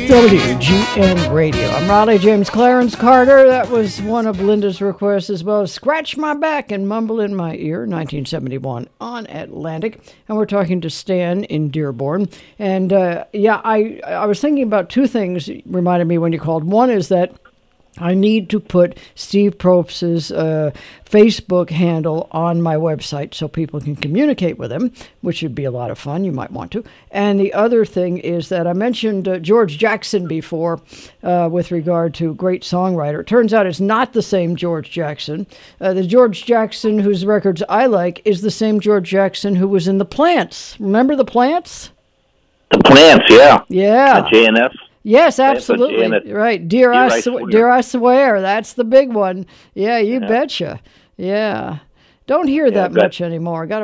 WGN Radio. I'm Raleigh James Clarence Carter. That was one of Linda's requests as well. Scratch My Back and Mumble in My Ear, 1971 on Atlantic. And we're talking to Stan in Dearborn. And I was thinking about two things reminded me when you called. One is that I need to put Steve Probst's Facebook handle on my website so people can communicate with him, which would be a lot of fun. You might want to. And the other thing is that I mentioned George Jackson before with regard to great songwriter. It turns out it's not the same George Jackson. The George Jackson whose records I like is the same George Jackson who was in The Plants. Remember The Plants? The Plants, yeah. Yeah. JNS. Yes, absolutely. Right. Dear I Swear. That's the big one. Yeah, you betcha. Yeah. Don't hear that much anymore. Got